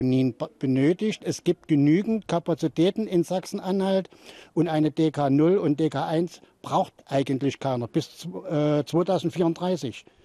benötigt. Es gibt genügend Kapazitäten in Sachsen-Anhalt und eine DK 0 und DK 1 braucht eigentlich keiner bis 2034.